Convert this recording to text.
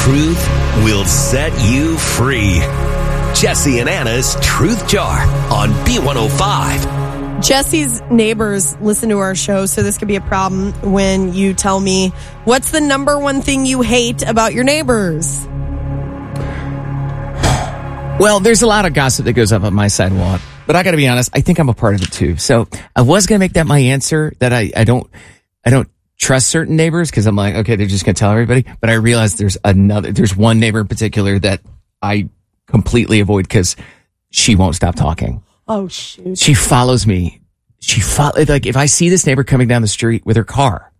truth will set you free. Jesse and Anna's Truth Jar on B105. Jesse's neighbors listen to our show, so this could be a problem when you tell me, what's the number one thing you hate about your neighbors? Well, there's a lot of gossip that goes up on my sidewalk, but I got to be honest, I think I'm a part of it too. So I was going to make that my answer, that I don't trust certain neighbors because I'm like, okay, they're just going to tell everybody. But I realized there's one neighbor in particular that I completely avoid because she won't stop talking. Oh, shoot. She follows me. Like if I see this neighbor coming down the street with her car,